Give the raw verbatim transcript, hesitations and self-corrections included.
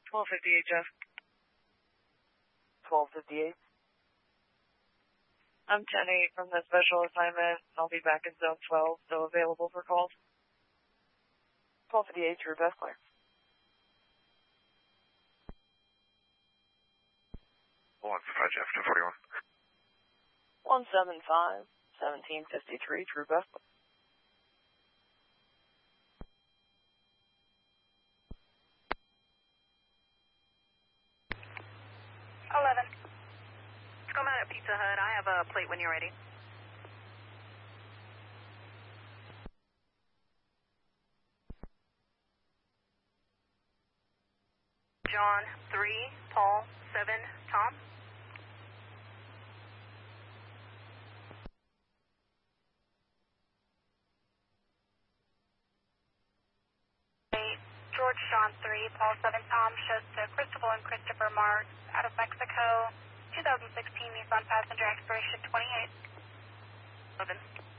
twelve fifty-eight, Jeff. twelve fifty-eight. I'm ten eight from the special assignment. I'll be back in zone twelve, so available for calls. twelve fifty-eight, your best clear. one five Jeff, two forty-one. one seven five, seventeen fifty-three, true best. eleven. Come out at Pizza Hut. I have a plate when you're ready. John, three, Paul, seven, Tom. George John three, Paul seven, Tom, shows to Cristobal and Christopher Marks, out of Mexico, twenty sixteen Nissan passenger, expiration twenty-eight. eleven.